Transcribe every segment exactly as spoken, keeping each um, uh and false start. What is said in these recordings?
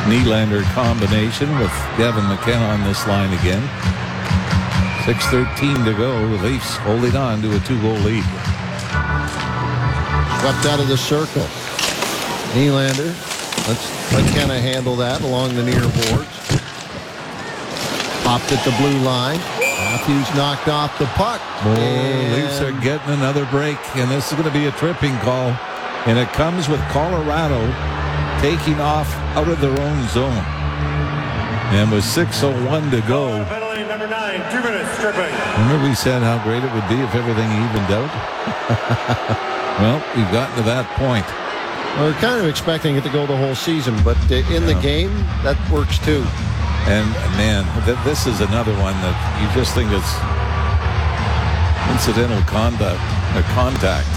Nylander combination with Gavin McKenna on this line again. six thirteen to go. The Leafs holding on to a two-goal lead. Swept out of the circle. Nylander. Let's McKenna handle that along the near boards. Popped at the blue line. Matthews knocked off the puck. Oh, Leafs are getting another break, and this is going to be a tripping call. And it comes with Colorado taking off out of their own zone. And with six oh one to go. Penalty number nine, two minutes stripping. Remember we said how great it would be if everything evened out? Well, we've gotten to that point. We're kind of expecting it to go the whole season, but uh, in yeah. the game, that works too. And, man, th- this is another one that you just think it's incidental conduct, or contact.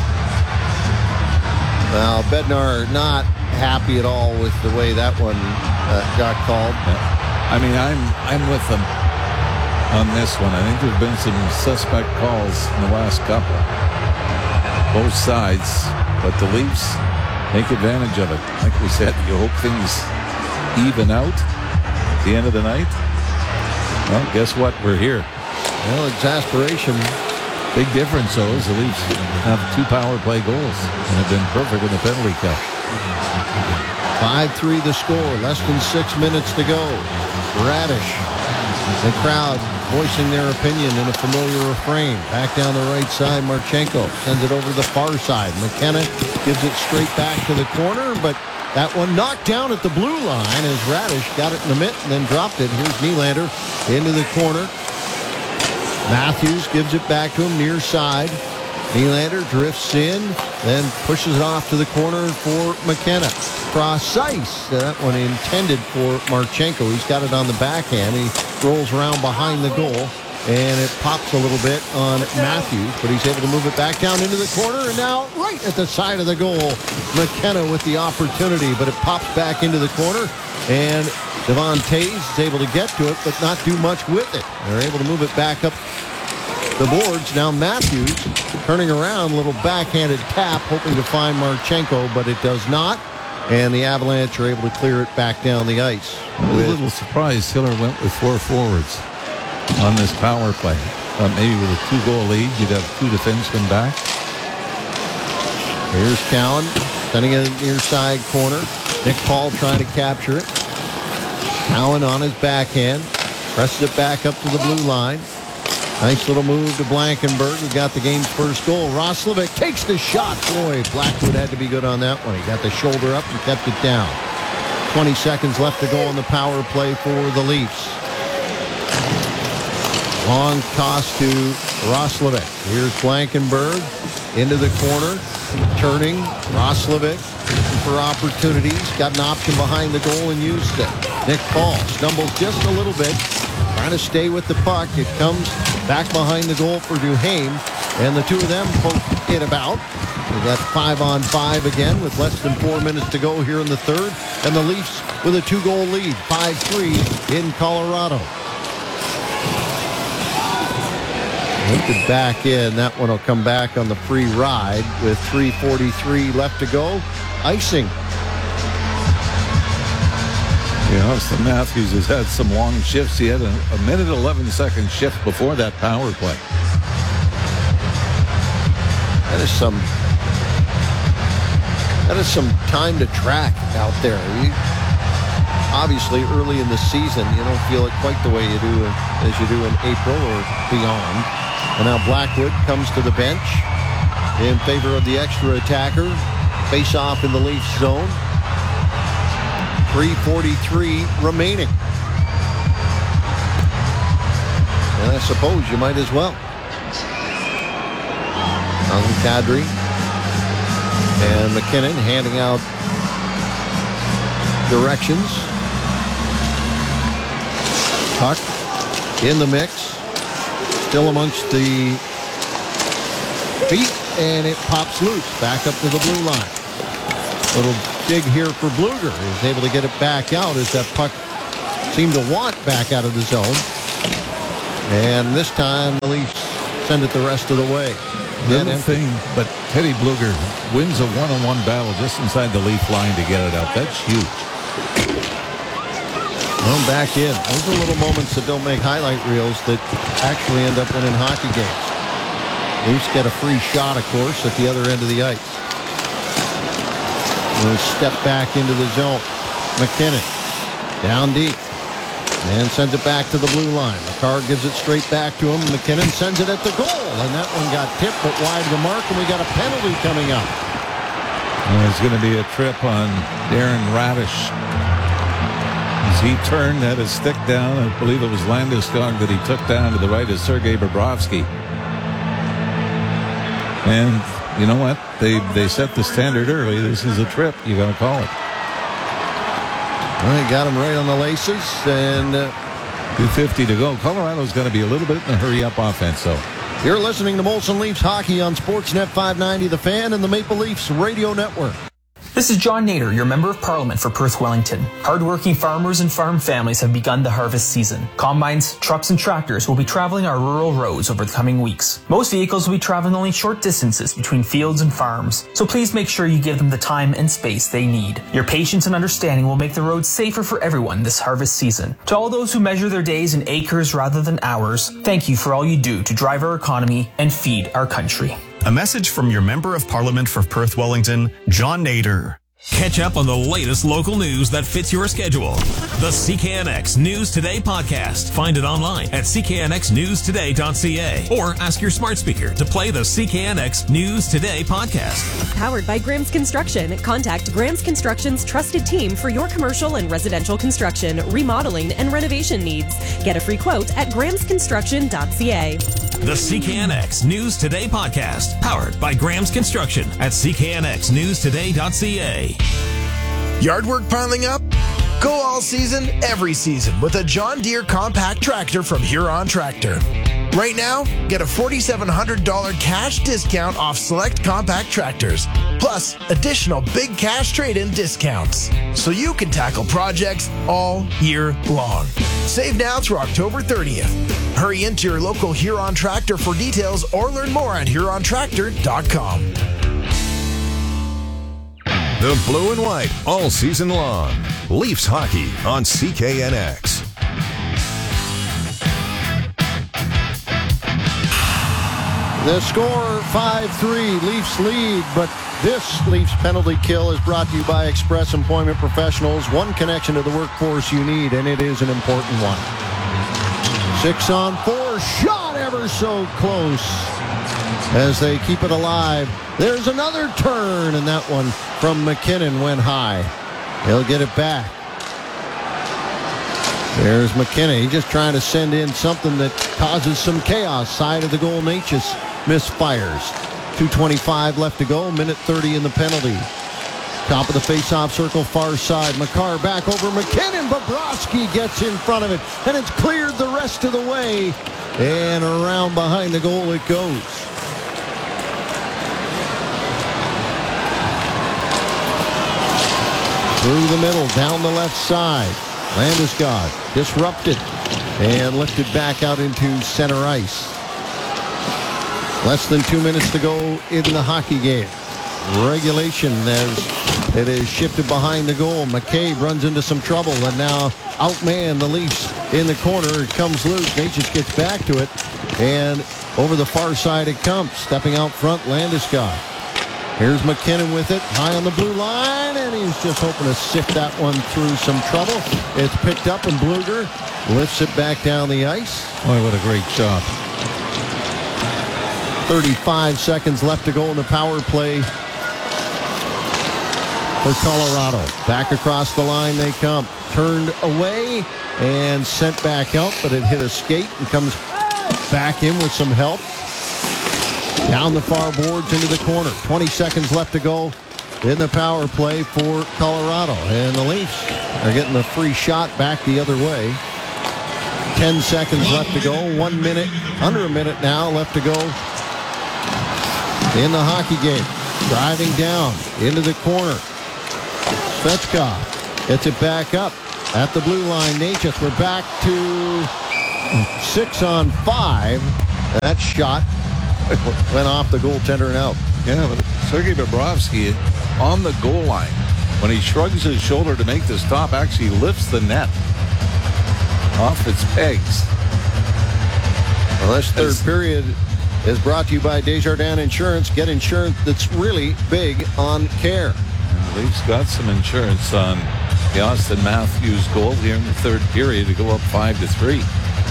Well, Bednar not happy at all with the way that one uh, got called. Yeah. I mean, I'm I'm with them on this one. I think there's been some suspect calls in the last couple. Both sides, but the Leafs take advantage of it. Like we said, you hope things even out at the end of the night. Well, guess what? We're here. Well, exasperation. Big difference, though, is the Leafs have two power play goals and have been perfect in the penalty kill. five three the score. Less than six minutes to go. Radish. The crowd voicing their opinion in a familiar refrain. Back down the right side, Marchenko sends it over to the far side. McKenna gives it straight back to the corner, but that one knocked down at the blue line as Radish got it in the mitt and then dropped it. Here's Nylander into the corner. Matthews gives it back to him near side. Nylander drifts in, then pushes it off to the corner for McKenna. Cross ice. That one intended for Marchenko. He's got it on the backhand. He rolls around behind the goal, and it pops a little bit on Matthews, but he's able to move it back down into the corner, and now right at the side of the goal. McKenna with the opportunity, but it pops back into the corner, and Devon Toews is able to get to it, but not do much with it. They're able to move it back up the boards. Now Matthews turning around, a little backhanded tap, hoping to find Marchenko, but it does not. And the Avalanche are able to clear it back down the ice. I'm a little surprised Hiller went with four forwards on this power play. Uh, maybe with a two-goal lead, you'd have two defensemen back. Here's Cowan sending it near side corner. Nick Paul trying to capture it. Cowan on his backhand. Presses it back up to the blue line. Nice little move to Blankenberg, who got the game's first goal. Roslovic takes the shot. Boy, Blackwood had to be good on that one. He got the shoulder up and kept it down. twenty seconds left to go on the power play for the Leafs. Long toss to Roslovic. Here's Blankenberg into the corner. Turning. Roslovic for opportunities. Got an option behind the goal and used it. Nick Paul stumbles just a little bit. Trying to stay with the puck. It comes back behind the goal for Duhaime. And the two of them poke it about. We got five on five again with less than four minutes to go here in the third. And the Leafs with a two-goal lead. five three in Colorado. Look back in. That one will come back on the free ride with three forty-three left to go. Icing. Yeah, Austin Matthews has had some long shifts. He had a, a minute eleven second shift before that power play. That is some that is some time to track out there. You, obviously, early in the season, you don't feel it quite the way you do as you do in April or beyond. And now Blackwood comes to the bench in favor of the extra attacker. Face off in the Leafs zone. three forty-three remaining. And I suppose you might as well. Nazem Kadri and McKinnon handing out directions. Puck in the mix. Still amongst the feet, and it pops loose back up to the blue line. Little dig here for Bluger. He's able to get it back out as that puck seemed to want back out of the zone. And this time the Leafs send it the rest of the way. Little thing, but Teddy Bluger wins a one-on-one battle just inside the Leaf line to get it out. That's huge. Well, back in. Those are little moments that don't make highlight reels that actually end up winning hockey games. Leafs get a free shot, of course, at the other end of the ice. We'll step back into the zone. McKinnon down deep. And sends it back to the blue line. McCarr gives it straight back to him. McKinnon sends it at the goal. And that one got tipped but wide of the mark. And we got a penalty coming up. There's going to be a trip on Darren Radish. As he turned, had his stick down. I believe it was Landeskog that he took down to the right of Sergei Bobrovsky. And you know what? They they set the standard early. This is a trip. You got to call it. Well, they got him right on the laces, and uh, two fifty to go. Colorado's going to be a little bit in a hurry-up offense, though. You're listening to Molson Leafs Hockey on Sportsnet five ninety, The Fan, and the Maple Leafs Radio Network. This is John Nader, your Member of Parliament for Perth Wellington. Hardworking farmers and farm families have begun the harvest season. Combines, trucks, and tractors will be traveling our rural roads over the coming weeks. Most vehicles will be traveling only short distances between fields and farms, so please make sure you give them the time and space they need. Your patience and understanding will make the roads safer for everyone this harvest season. To all those who measure their days in acres rather than hours, thank you for all you do to drive our economy and feed our country. A message from your Member of Parliament for Perth Wellington, John Nader. Catch up on the latest local news that fits your schedule. The C K N X News Today podcast. Find it online at c k n x news today dot c a or ask your smart speaker to play the C K N X News Today podcast. Powered by Graham's Construction. Contact Graham's Construction's trusted team for your commercial and residential construction, remodeling, and renovation needs. Get a free quote at grahams construction dot c a. The C K N X News Today podcast. Powered by Graham's Construction at c k n x news today dot c a. Yard work piling up? Go all season, every season with a John Deere compact tractor from Huron Tractor. Right now, get a four thousand seven hundred dollars cash discount off select compact tractors, plus additional big cash trade-in discounts, so you can tackle projects all year long. Save now through October thirtieth. Hurry into your local Huron Tractor for details or learn more at huron tractor dot com. The blue and white all season long. Leafs hockey on C K N X. The score, five three, Leafs lead, but this Leafs penalty kill is brought to you by Express Employment Professionals. One connection to the workforce you need, and it is an important one. Six on four, shot ever so close as they keep it alive. There's another turn, and that one from McKinnon went high. He'll get it back. There's McKinnon. He's just trying to send in something that causes some chaos. Side of the goal, Natchez misfires. two twenty-five left to go, minute thirty in the penalty. Top of the face-off circle, far side. McCarr back over McKinnon. Bobrovsky gets in front of it, and it's cleared the rest of the way. And around behind the goal it goes. Through the middle, down the left side. Landeskog disrupted and lifted back out into center ice. Less than two minutes to go in the hockey game. Regulation as it is shifted behind the goal. McCabe runs into some trouble and now outman the Leafs in the corner. It comes loose. Natchez gets back to it. And over the far side it comes. Stepping out front, Landeskog. Here's McKinnon with it, high on the blue line, and he's just hoping to sift that one through some trouble. It's picked up, and Blueger lifts it back down the ice. Boy, what a great job. thirty-five seconds left to go in the power play for Colorado. Back across the line they come. Turned away and sent back out, but it hit a skate and comes back in with some help. Down the far boards into the corner. twenty seconds left to go in the power play for Colorado. And the Leafs are getting a free shot back the other way. ten seconds left to go. One minute, under a minute now left to go in the hockey game. Driving down into the corner. Svechkov gets it back up at the blue line. Natchez, we're back to six on five. That shot went off the goaltender and out. Yeah, but Sergei Bobrovsky on the goal line, when he shrugs his shoulder to make the stop, actually lifts the net. off its pegs. Well, this third period is brought to you by Desjardins Insurance. Get insurance that's really big on care. And the Leafs got some insurance on the Austin Matthews goal here in the third period to go up five to three.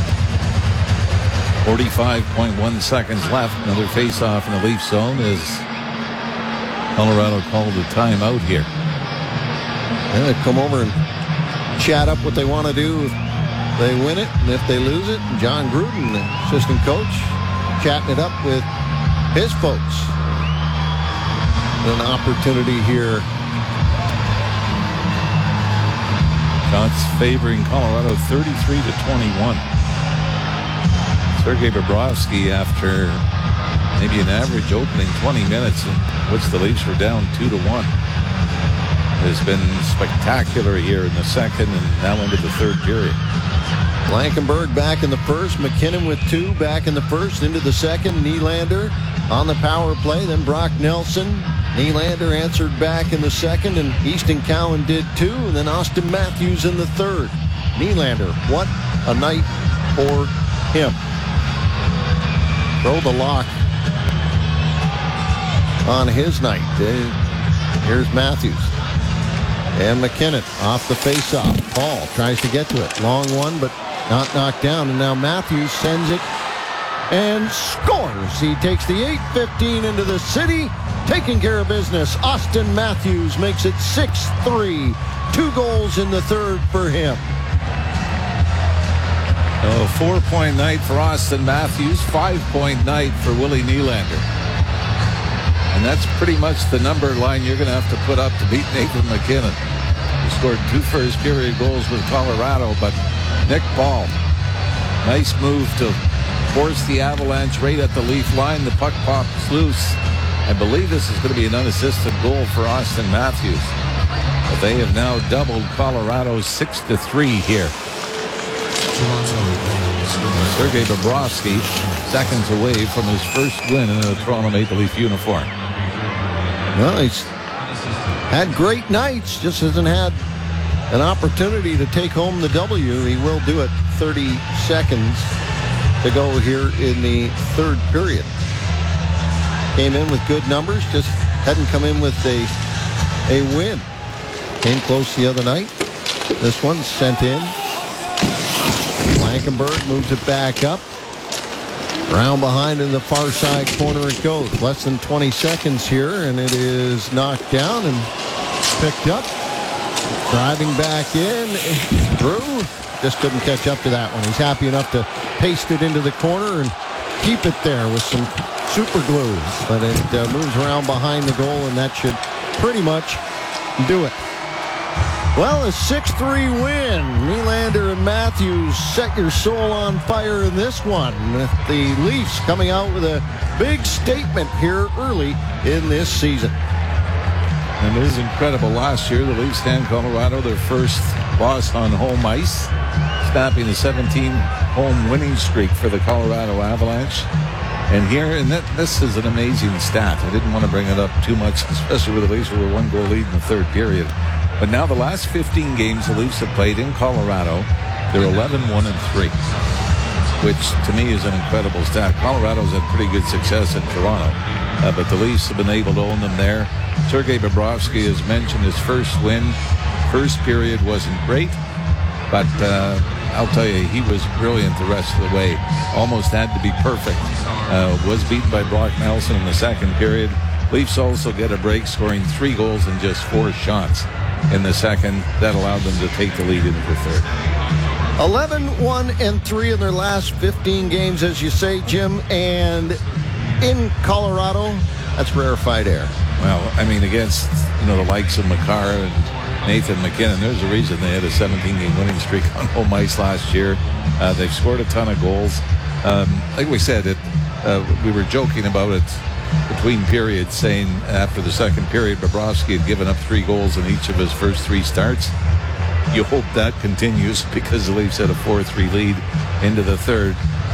forty-five point one seconds left. Another face-off in the Leaf zone as Colorado called a timeout here. And they come over and chat up what they want to do if they win it, and if they lose it. John Gruden, the assistant coach, chatting it up with his folks. An opportunity here. Shots favoring Colorado thirty-three to twenty-one. Sergei Bobrovsky, after maybe an average opening twenty minutes in which the Leafs were down two to one, has been spectacular here in the second and now into the third period. Blankenberg back in the first. McKinnon with two back in the first. Into the second. Nylander on the power play. Then Brock Nelson. Nylander answered back in the second. And Easton Cowan did too. And then Austin Matthews in the third. Nylander, what a night for him. Throw the lock on his night. Here's Matthews. And McKinnon off the faceoff. Paul tries to get to it. Long one, but not knocked down. And now Matthews sends it and scores. He takes the eight fifteen into the city, taking care of business. Austin Matthews makes it six three. Two goals in the third for him. A four-point night for Austin Matthews, five-point night for Willie Nylander. And that's pretty much the number line you're going to have to put up to beat Nathan McKinnon. He scored two first-period goals with Colorado, but Nick Paul, nice move to force the Avalanche right at the Leaf line. The puck pops loose. I believe this is going to be an unassisted goal for Austin Matthews. But they have now doubled Colorado six to three here. Sergei Bobrovsky, seconds away from his first win in a Toronto Maple Leaf uniform. Well, he's had great nights, just hasn't had an opportunity to take home the W. He will do it. thirty seconds to go here in the third period. Came in with good numbers, just hadn't come in with a, a win. Came close the other night. This one sent in. Blankenberg moves it back up. Round behind in the far side corner it goes. Less than twenty seconds here, and it is knocked down and picked up. Driving back in. Drew just couldn't catch up to that one. He's happy enough to paste it into the corner and keep it there with some super glue. But it uh, moves around behind the goal, and that should pretty much do it. Well, a six three win. Nylander and Matthews set your soul on fire in this one. With the Leafs coming out with a big statement here early in this season. And it is incredible. Last year, the Leafs stand Colorado their first loss on home ice, snapping a seventeen home winning streak for the Colorado Avalanche. And here, and that, this is an amazing stat. I didn't want to bring it up too much, especially with the Leafs who were one goal lead in the third period. But now the last fifteen games the Leafs have played in Colorado, they're eleven one and three, which to me is an incredible stat. Colorado's had pretty good success in Toronto, uh, but the Leafs have been able to own them there. Sergei Bobrovsky has mentioned his first win. First period wasn't great, but uh, I'll tell you, he was brilliant the rest of the way. Almost had to be perfect. Uh, was beaten by Brock Nelson in the second period. Leafs also get a break, scoring three goals in just four shots in the second. That allowed them to take the lead into the third. eleven one and three in their last fifteen games, as you say, Jim. And in Colorado, that's rarefied air. Well, I mean, against, you know, the likes of Makar and Nathan McKinnon, there's a reason they had a seventeen-game winning streak on home ice last year. Uh, they've scored a ton of goals. Um, like we said, it, uh, we were joking about it between periods, saying after the second period, Bobrovsky had given up three goals in each of his first three starts. You hope that continues because the Leafs had a four three lead into the third.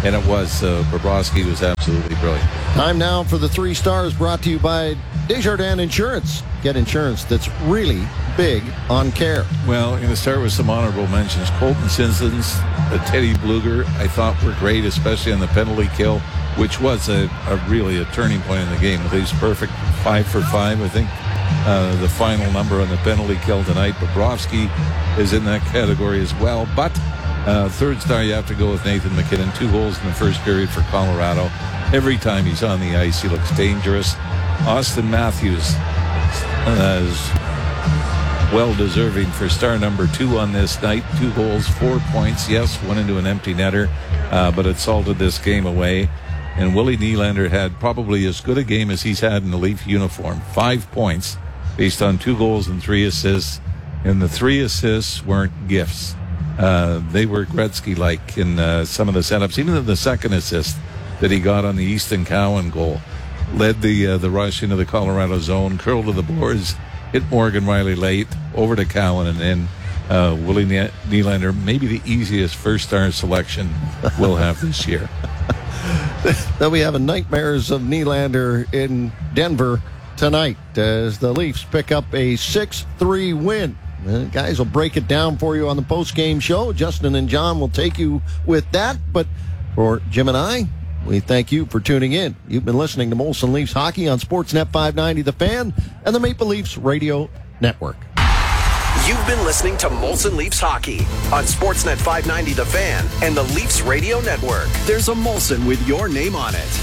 And it was. Uh, Bobrovsky was absolutely brilliant. Time now for the three stars, brought to you by Desjardins Insurance. Get insurance that's really big on care. Well, I'm going to start with some honorable mentions. Colton Simpsons, uh, Teddy Bluger, I thought were great, especially on the penalty kill, which was a, a really a turning point in the game. He was perfect, five for five, I think. Uh, the final number on the penalty kill tonight. Bobrovsky is in that category as well. But uh, third star, you have to go with Nathan McKinnon. Two goals in the first period for Colorado. Every time he's on the ice, he looks dangerous. Austin Matthews uh, is well-deserving for star number two on this night. Two goals, four points. Yes, one into an empty netter, uh, but it salted this game away. And Willie Nylander had probably as good a game as he's had in the Leaf uniform. Five points based on two goals and three assists. And the three assists weren't gifts. Uh, they were Gretzky-like in uh, some of the setups. Even in the second assist that he got on the Easton Cowan goal, led the uh, the rush into the Colorado zone, curled to the boards, hit Morgan Rielly late, over to Cowan, and then uh, Willie Nylander, maybe the easiest first-star selection we'll have this year. Then we have a nightmares of Nylander in Denver tonight as the Leafs pick up a six three win. The guys will break it down for you on the post-game show. Justin and John will take you with that. But for Jim and I, we thank you for tuning in. You've been listening to Molson Leafs Hockey on Sportsnet five ninety The Fan and the Maple Leafs Radio Network. You've been listening to Molson Leafs Hockey on Sportsnet five ninety The Fan and the Leafs Radio Network. There's a Molson with your name on it.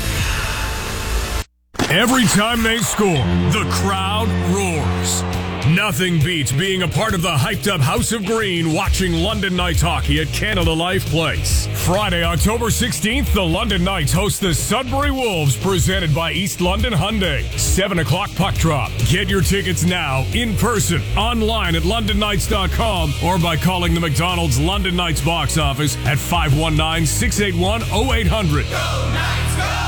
Every time they score, the crowd roars. Nothing beats being a part of the hyped-up House of Green watching London Knights hockey at Canada Life Place. Friday, October sixteenth, the London Knights host the Sudbury Wolves, presented by East London Hyundai. seven o'clock puck drop. Get your tickets now, in person, online at london knights dot com, or by calling the McDonald's London Knights box office at five one nine, six eight one, oh eight hundred. Go Knights, go!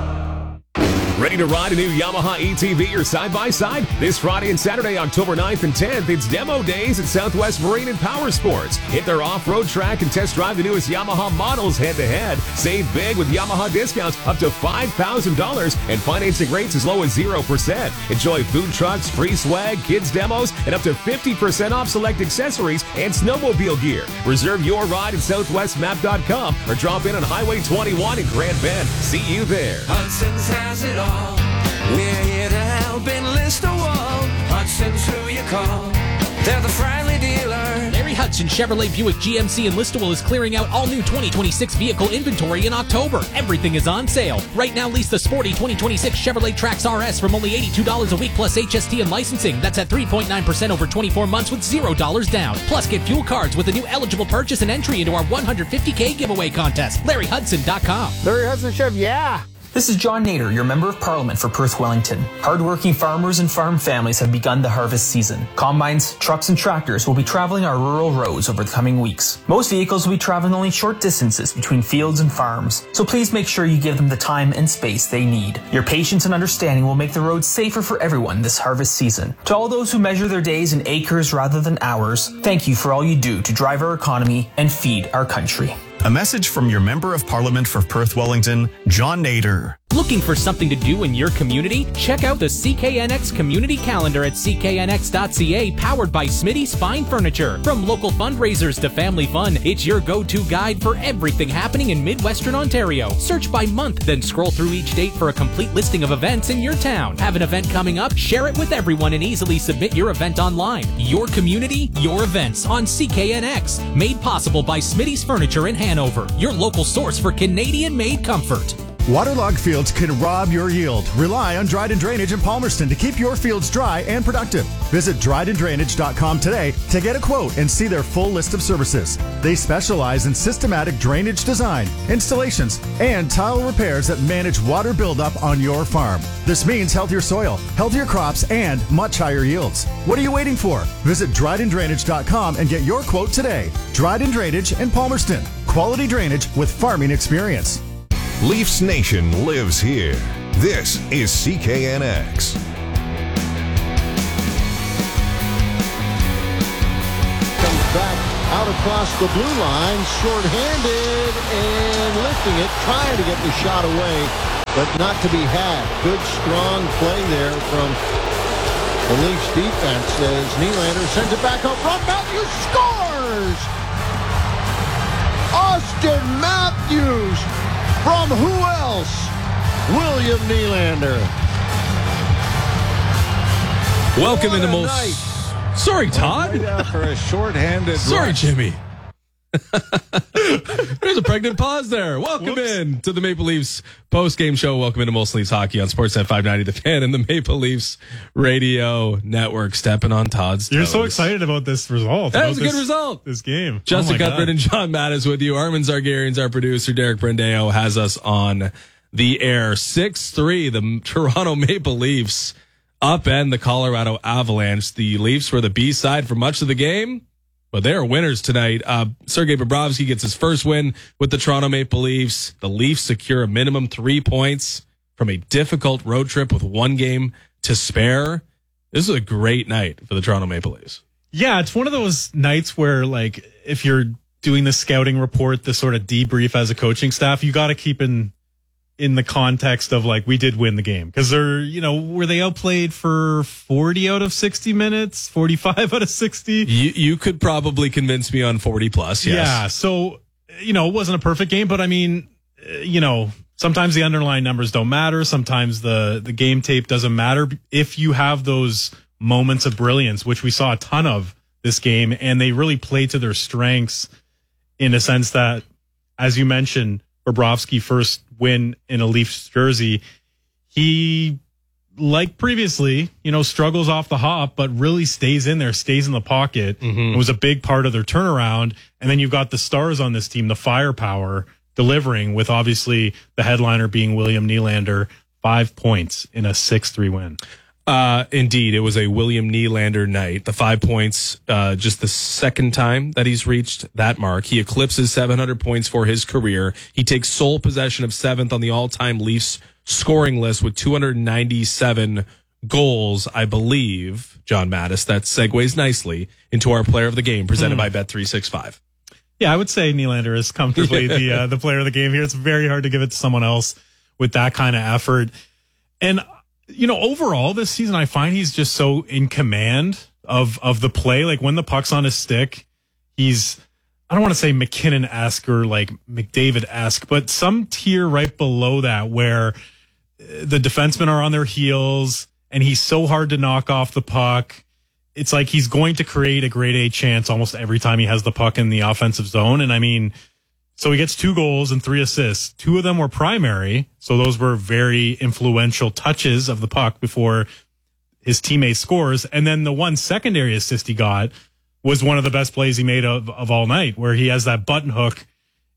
Ready to ride a new Yamaha E T V or side-by-side? This Friday and Saturday, October ninth and tenth, it's demo days at Southwest Marine and Power Sports. Hit their off-road track and test drive the newest Yamaha models head-to-head. Save big with Yamaha discounts up to five thousand dollars and financing rates as low as zero percent. Enjoy food trucks, free swag, kids demos, and up to fifty percent off select accessories and snowmobile gear. Reserve your ride at southwest map dot com or drop in on Highway twenty-one in Grand Bend. See you there. Hudson's has it all. We're here to help enlist a wall. Hudson's who you call. They're the friendly dealer. Larry Hudson Chevrolet Buick G M C in Listowel is clearing out all new twenty twenty-six vehicle inventory in October. Everything is on sale. Right now, lease the sporty twenty twenty-six Chevrolet Trax R S from only eighty-two dollars a week plus H S T and licensing. That's at three point nine percent over twenty-four months with zero dollars down. Plus, get fuel cards with a new eligible purchase and entry into our one hundred fifty K giveaway contest. Larry Hudson dot com. Larry Hudson Chev, yeah. This is John Nader, your Member of Parliament for Perth Wellington. Hardworking farmers and farm families have begun the harvest season. Combines, trucks, and tractors will be traveling our rural roads over the coming weeks. Most vehicles will be traveling only short distances between fields and farms, so please make sure you give them the time and space they need. Your patience and understanding will make the roads safer for everyone this harvest season. To all those who measure their days in acres rather than hours, thank you for all you do to drive our economy and feed our country. A message from your Member of Parliament for Perth Wellington, John Nader. Looking for something to do in your community? Check out the C K N X Community Calendar at c k n x dot c a, powered by Smitty's Fine Furniture. From local fundraisers to family fun, it's your go-to guide for everything happening in Midwestern Ontario. Search by month, then scroll through each date for a complete listing of events in your town. Have an event coming up? Share it with everyone and easily submit your event online. Your community, your events on C K N X. Made possible by Smitty's Furniture in Hanover, your local source for Canadian-made comfort. Waterlogged fields can rob your yield. Rely on Dryden Drainage in Palmerston to keep your fields dry and productive. Visit dryden drainage dot com today to get a quote and see their full list of services. They specialize in systematic drainage design, installations, and tile repairs that manage water buildup on your farm. This means healthier soil, healthier crops, and much higher yields. What are you waiting for? Visit dryden drainage dot com and get your quote today. Dryden Drainage in Palmerston. Quality drainage with farming experience. Leafs Nation lives here. This is C K N X. Comes back out across the blue line, short-handed and lifting it, trying to get the shot away, but not to be had. Good, strong play there from the Leafs defense as Nylander sends it back up front. Matthews scores! Austin Matthews from who else? William Nylander. Welcome What into a most. night. Sorry, Todd. Way down for a short-handed Sorry, rush. Jimmy. There's a pregnant pause there. Welcome Whoops. in to the Maple Leafs post-game show. Welcome into Molson Leafs Hockey on Sportsnet five ninety The Fan and the Maple Leafs Radio Network. Stepping on Todd's You're toes. so excited about this result. That about was a good this- result. This game. Justin Oh my Cuthbert God. and John Mattis with you. Armin Zargarian's our producer. Derek Brendeo has us on the air. six three, the Toronto Maple Leafs upend the Colorado Avalanche. The Leafs were the B-side for much of the game, but they are winners tonight. Uh, Sergei Bobrovsky gets his first win with the Toronto Maple Leafs. The Leafs secure a minimum three points from a difficult road trip with one game to spare. This is a great night for the Toronto Maple Leafs. Yeah, it's one of those nights where, like, if you're doing the scouting report, the sort of debrief as a coaching staff, you got to keep in in the context of, like, we did win the game. Because they're, you know, were they outplayed for forty out of sixty minutes, forty-five out of sixty? You you could probably convince me on forty plus, yes. Yeah, so, you know, it wasn't a perfect game, but I mean, uh, you know, sometimes the underlying numbers don't matter. Sometimes the, the game tape doesn't matter if you have those moments of brilliance, which we saw a ton of this game, and they really played to their strengths in a sense that, as you mentioned, Bobrovsky first win in a Leafs jersey. He, like previously, you know, struggles off the hop, but really stays in there, stays in the pocket. Mm-hmm. It was a big part of their turnaround. And then you've got the stars on this team, the firepower delivering, with obviously the headliner being William Nylander, five points in a six three win. Uh, indeed, it was a William Nylander night. The five points, uh, just the second time that he's reached that mark. He eclipses seven hundred points for his career. He takes sole possession of seventh on the all-time Leafs scoring list with two hundred ninety-seven goals, I believe, John Mattis. That segues nicely into our player of the game presented Hmm. by Bet three sixty-five. Yeah, I would say Nylander is comfortably the uh, the player of the game here. It's very hard to give it to someone else with that kind of effort. And, you know, overall this season, I find he's just so in command of of the play. Like when the puck's on his stick, he's, I don't want to say McKinnon-esque or like McDavid-esque, but some tier right below that where the defensemen are on their heels and he's so hard to knock off the puck. It's like he's going to create a grade A chance almost every time he has the puck in the offensive zone. And I mean, so he gets two goals and three assists. Two of them were primary. So those were very influential touches of the puck before his teammate scores. And then the one secondary assist he got was one of the best plays he made of, of all night, where he has that button hook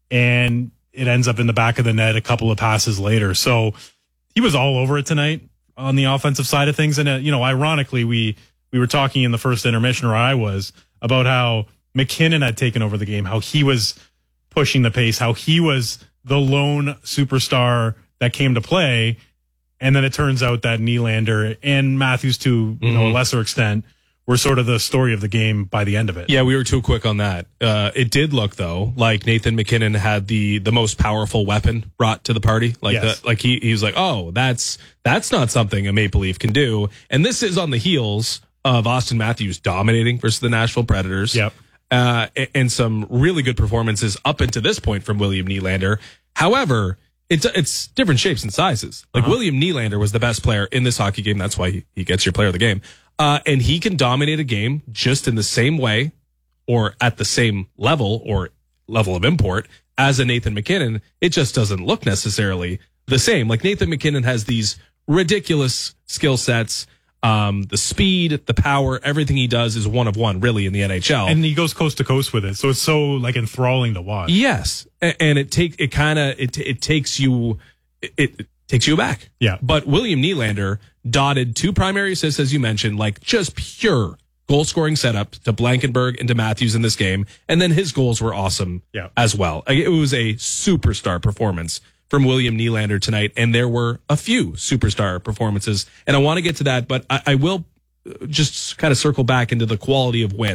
and it ends up in the back of the net a couple of passes later. So he was all over it tonight on the offensive side of things. And, uh, you know, ironically, we, we were talking in the first intermission, or I was, about how McKinnon had taken over the game, how he was pushing the pace, how he was the lone superstar that came to play. And then it turns out that Nylander and Matthews, to you know, a lesser extent, were sort of the story of the game by the end of it. Yeah, we were too quick on that. Uh, it did look, though, like Nathan McKinnon had the the most powerful weapon brought to the party. Like, Yes. the, like he, he was like, oh, that's that's not something a Maple Leaf can do. And this is on the heels of Austin Matthews dominating versus the Nashville Predators. Yep. Uh, a- and some really good performances up until this point from William Nylander. However, it's it's different shapes and sizes. Like Uh-huh. William Nylander was the best player in this hockey game. That's why he, he gets your player of the game. Uh, and he can dominate a game just in the same way or at the same level or level of import as a Nathan McKinnon. It just doesn't look necessarily the same. Like Nathan McKinnon has these ridiculous skill sets. Um, the speed, the power, everything he does is one of one, really, in the N H L. And he goes coast to coast with it. So it's so like enthralling to watch. Yes. A- And it take, it kind of, it, it takes you, it, it takes you aback. Yeah. But William Nylander dotted two primary assists, as you mentioned, like just pure goal scoring setup to Blankenberg and to Matthews in this game. And then his goals were awesome Yeah. as well. Like, it was a superstar performance from William Nylander tonight. And there were a few superstar performances. And I want to get to that, but I, I will just kind of circle back into the quality of win,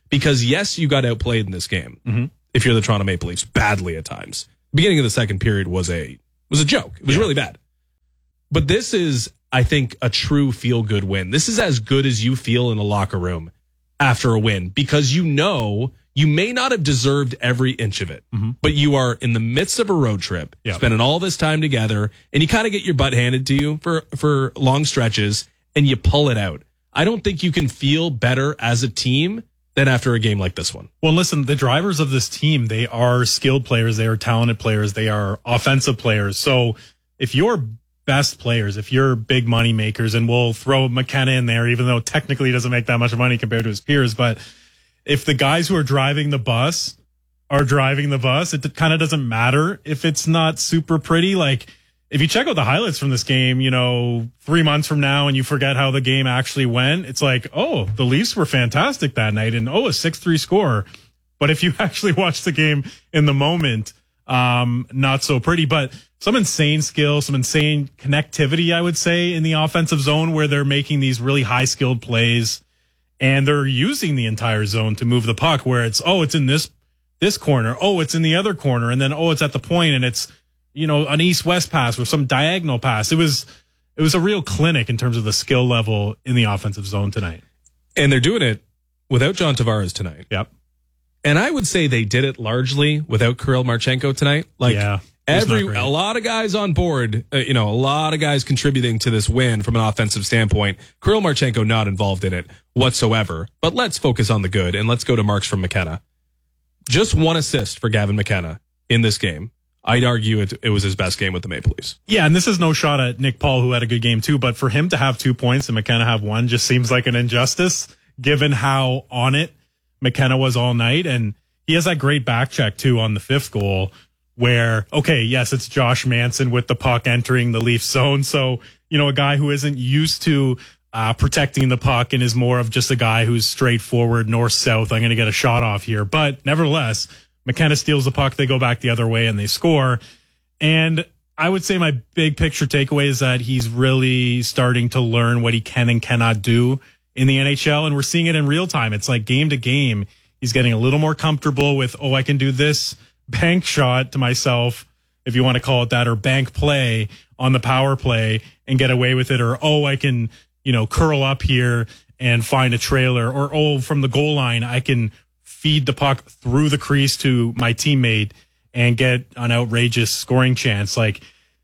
Because, yes, you got outplayed in this game. Mm-hmm. If you're the Toronto Maple Leafs, badly at times. Beginning of the second period was a was a joke. It was yeah. really bad. But this is, I think, a true feel-good win. This is as good as you feel in a locker room after a win, because you know you may not have deserved every inch of it, mm-hmm. but you are in the midst of a road trip, yep. spending all this time together, and you kind of get your butt handed to you for, for long stretches, and you pull it out. I don't think you can feel better as a team than after a game like this one. Well, listen, the drivers of this team, they are skilled players, they are talented players, they are offensive players. So if you're best players, if you're big money makers, and we'll throw McKenna in there, even though technically he doesn't make that much money compared to his peers, but if the guys who are driving the bus are driving the bus, it kind of doesn't matter if it's not super pretty. Like, if you check out the highlights from this game, you know, three months from now and you forget how the game actually went, it's like, oh, the Leafs were fantastic that night, and oh, a six three score. But if you actually watch the game in the moment, um, not so pretty. But some insane skill, some insane connectivity, I would say, in the offensive zone, where they're making these really high-skilled plays, and they're using the entire zone to move the puck, where it's, oh, it's in this this corner, oh, it's in the other corner, and then, oh, it's at the point, and it's, you know, an east-west pass or some diagonal pass. It was it was a real clinic in terms of the skill level in the offensive zone tonight. And they're doing it without John Tavares tonight. Yep. And I would say they did it largely without Kirill Marchenko tonight. Like, yeah, every a lot of guys on board, uh, you know, a lot of guys contributing to this win from an offensive standpoint. Kirill Marchenko not involved in it whatsoever. But let's focus on the good, and let's go to marks from McKenna. Just one assist for Gavin McKenna in this game. I'd argue it, it was his best game with the Maple Leafs. Yeah, and this is no shot at Nick Paul, who had a good game too, but for him to have two points and McKenna have one just seems like an injustice, given how on it McKenna was all night. And he has that great back check too on the fifth goal, where, okay, yes, it's Josh Manson with the puck entering the Leafs zone. So, you know, a guy who isn't used to uh, protecting the puck and is more of just a guy who's straightforward, north-south, I'm going to get a shot off here. But nevertheless, McKenna steals the puck, they go back the other way, and they score. And I would say my big picture takeaway is that he's really starting to learn what he can and cannot do in the N H L, and we're seeing it in real time. It's like game to game, he's getting a little more comfortable with, oh, I can do this bank shot to myself, if you want to call it that, or bank play on the power play and get away with it, or, oh, I can, you know, curl up here and find a trailer, or, oh, from the goal line, I can feed the puck through the crease to my teammate and get an outrageous scoring chance. Like,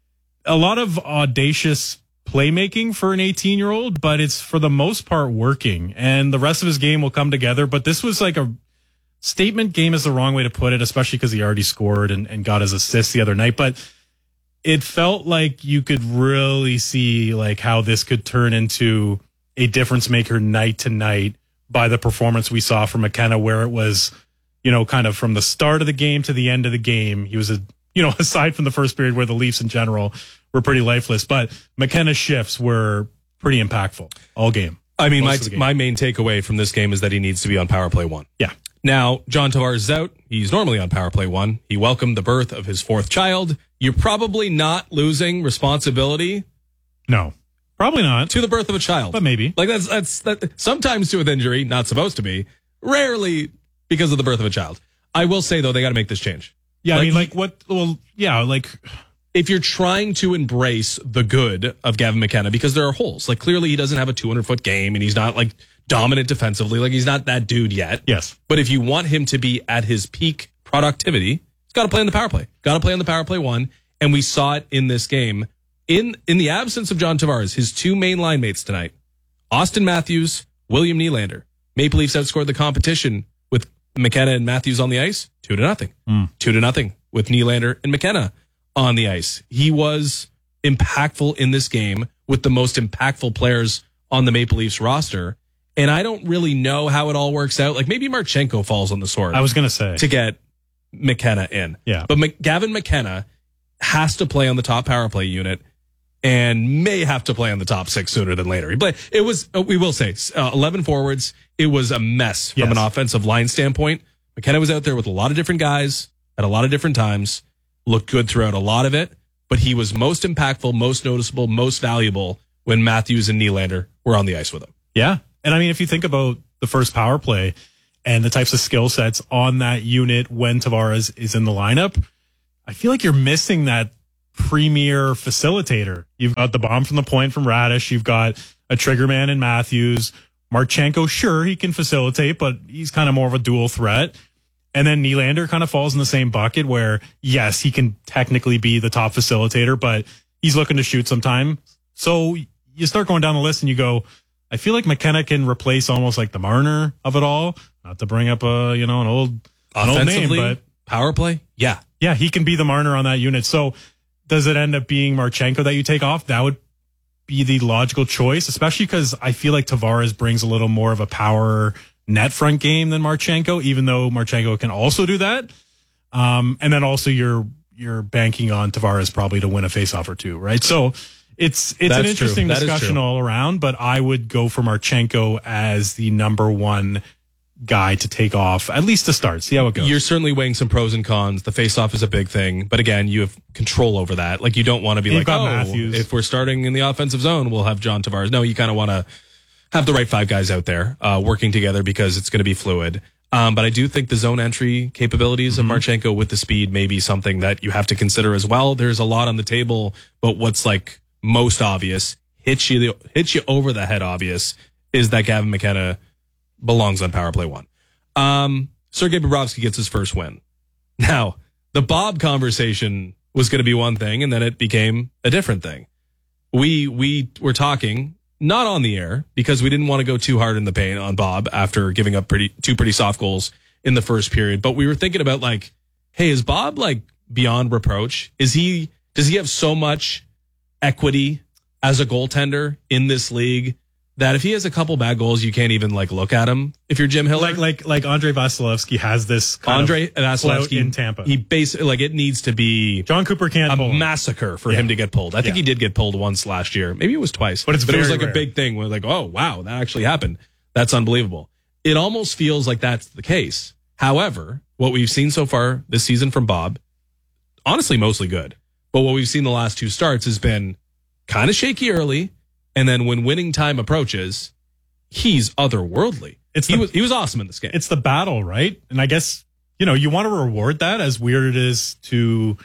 a lot of audacious playmaking for an eighteen-year-old, but it's for the most part working, and the rest of his game will come together. But this was like a statement game is the wrong way to put it, especially because he already scored and, and got his assist the other night. But it felt like you could really see like how this could turn into a difference maker night to night by the performance we saw from McKenna, where it was, you know, kind of from the start of the game to the end of the game. He was, a, you know, aside from the first period where the Leafs in general were pretty lifeless, but McKenna's shifts were pretty impactful all game. I mean, my my main takeaway from this game is that he needs to be on power play one. Yeah. Now, John Tavares is out. He's normally on power play one. He welcomed the birth of his fourth child. You're probably not losing responsibility. No. Probably not. To the birth of a child. But maybe. Like that's, that's, that sometimes to with injury, not supposed to be. Rarely because of the birth of a child. I will say though, they got to make this change. Yeah. Like, I mean, like what, well, yeah, like if you're trying to embrace the good of Gavin McKenna, because there are holes, like clearly he doesn't have a two hundred foot game and he's not like dominant defensively. Like he's not that dude yet. Yes. But if you want him to be at his peak productivity, he's got to play on the power play, got to play on the power play one. And we saw it in this game. In in the absence of John Tavares, his two main line mates tonight, Austin Matthews, William Nylander. Maple Leafs outscored the competition with McKenna and Matthews on the ice, two to nothing. Mm. Two to nothing with Nylander and McKenna on the ice. He was impactful in this game with the most impactful players on the Maple Leafs roster. And I don't really know how it all works out. Like maybe Marchenko falls on the sword. I was going to say. To get McKenna in. Yeah. But Mc, Gavin McKenna has to play on the top power play unit and may have to play on the top six sooner than later. He played, it was, we will say, uh, eleven forwards. It was a mess from yes. an offensive line standpoint. McKenna was out there with a lot of different guys at a lot of different times, looked good throughout a lot of it, but he was most impactful, most noticeable, most valuable when Matthews and Nylander were on the ice with him. Yeah. And I mean, if you think about the first power play, and the types of skill sets on that unit when Tavares is in the lineup, I feel like you're missing that premier facilitator. You've got the bomb from the point from Radish. You've got a trigger man in Matthews. Marchenko, sure, he can facilitate, but he's kind of more of a dual threat. And then Nylander kind of falls in the same bucket where, yes, he can technically be the top facilitator, but he's looking to shoot sometime. So you start going down the list and you go, I feel like McKenna can replace almost like the Marner of it all. Not to bring up a, you know, an old, an old name, but power play. Yeah. Yeah. He can be the Marner on that unit. So does it end up being Marchenko that you take off? That would be the logical choice, especially because I feel like Tavares brings a little more of a power net front game than Marchenko, even though Marchenko can also do that. Um, and then also you're, you're banking on Tavares probably to win a faceoff or two, right? So it's, it's That's an interesting true. discussion all around, but I would go for Marchenko as the number one guy to take off, at least to start, see how it goes. You're certainly weighing some pros and cons. The face-off is a big thing, but again, you have control over that. Like, you don't want to be You've like, got oh, Matthews. if we're starting in the offensive zone, we'll have John Tavares. No, you kind of want to have the right five guys out there uh, working together because it's going to be fluid. Um, but I do think the zone entry capabilities Mm-hmm. of Marchenko with the speed may be something that you have to consider as well. There's a lot on the table, but what's like most obvious, hits you, hits you over the head obvious, is that Gavin McKenna belongs on power play one. Um, Sergei Bobrovsky gets his first win. Now, the Bob conversation was going to be one thing, and then it became a different thing. We we were talking, not on the air, because we didn't want to go too hard in the paint on Bob after giving up pretty two pretty soft goals in the first period. But we were thinking about, like, hey, is Bob like beyond reproach? Is he does he have so much equity as a goaltender in this league that if he has a couple bad goals, you can't even like look at him? If you're Jim Hiller, Like like like Andre Vasilevsky has this kind Andre of clout Vasilevsky in Tampa. He basically, like, it needs to be John Cooper can't a pull him. massacre for Yeah. him to get pulled. I think Yeah. he did get pulled once last year. Maybe it was twice, But it's it was very like rare. a big thing where like, oh wow, that actually happened. That's unbelievable. It almost feels like that's the case. However, what we've seen so far this season from Bob, honestly, mostly good. But what we've seen the last two starts has been kind of shaky early, and then when winning time approaches, he's otherworldly. It's he the- was he was awesome in this game. It's the battle, right? And I guess, you know, you want to reward that, as weird it is to.